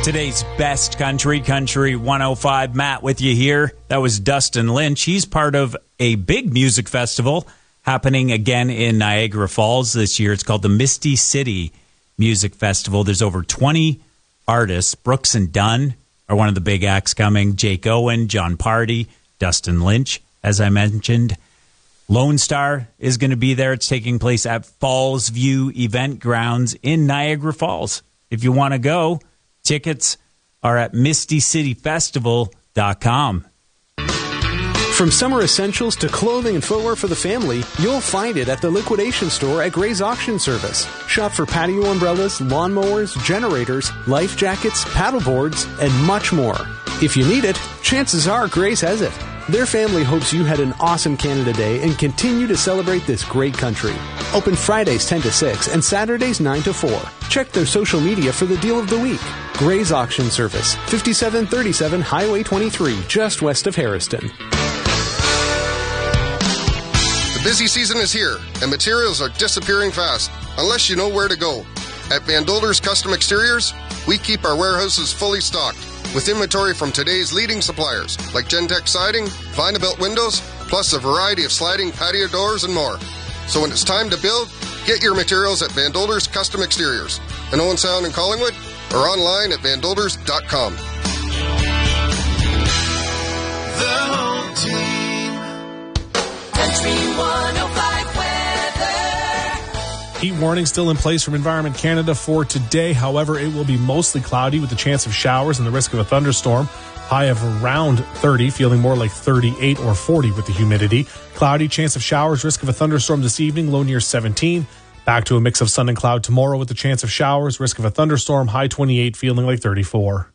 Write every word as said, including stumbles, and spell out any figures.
Today's best country, Country one oh five. Matt with you here. That was Dustin Lynch. He's part of a big music festival happening again in Niagara Falls this year. It's called the Misty City Music Festival. There's over twenty artists. Brooks and Dunn are one of the big acts coming. Jake Owen, John Party, Dustin Lynch, as I mentioned. Lone Star is going to be there. It's taking place at Falls View Event Grounds in Niagara Falls. If you want to go, tickets are at misty city festival dot com. From summer essentials to clothing and footwear for the family, you'll find it at the liquidation store at Gray's Auction Service. Shop for patio umbrellas, lawnmowers, generators, life jackets, paddleboards, and much more. If you need it, chances are Gray's has it. Their family hopes you had an awesome Canada Day and continue to celebrate this great country. Open Fridays ten to six and Saturdays nine to four. Check their social media for the deal of the week. Gray's Auction Service, fifty-seven thirty-seven Highway twenty-three, just west of Harriston. The busy season is here, and materials are disappearing fast, unless you know where to go. At Van Dolder's Custom Exteriors, we keep our warehouses fully stocked, with inventory from today's leading suppliers, like Gentex Siding, Vinyl Windows, plus a variety of sliding patio doors and more. So when it's time to build, get your materials at Van Dolder's Custom Exteriors, in Owen Sound and Collingwood, or online at van dolders dot com. The home team. Country one oh five weather. Heat warning still in place from Environment Canada for today. However, it will be mostly cloudy with the chance of showers and the risk of a thunderstorm. High of around thirty, feeling more like thirty-eight or forty with the humidity. Cloudy, chance of showers, risk of a thunderstorm this evening, low near seventeen. Back to a mix of sun and cloud tomorrow with the chance of showers, risk of a thunderstorm, high twenty-eight, feeling like thirty-four.